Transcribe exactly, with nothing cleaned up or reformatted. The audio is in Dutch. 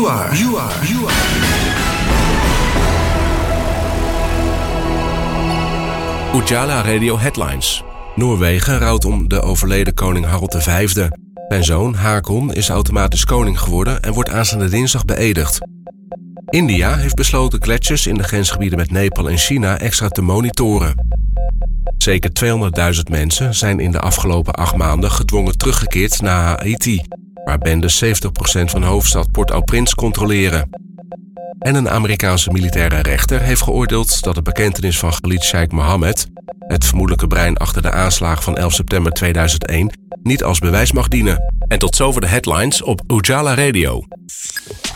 You are. You are. You are. Ujala Radio Headlines. Noorwegen rouwt om de overleden koning Harald de Vijfde. Zijn zoon Hakon is automatisch koning geworden en wordt aanstaande dinsdag beëdigd. India heeft besloten gletsjers in de grensgebieden met Nepal en China extra te monitoren. Zeker tweehonderdduizend mensen zijn in de afgelopen acht maanden gedwongen teruggekeerd naar Haiti, waar bendes zeventig procent van de hoofdstad Port-au-Prince controleren. En een Amerikaanse militaire rechter heeft geoordeeld dat de bekentenis van Khalid Sheikh Mohammed, het vermoedelijke brein achter de aanslagen van elf september tweeduizend één, niet als bewijs mag dienen. En tot zover de headlines op Ujala Radio.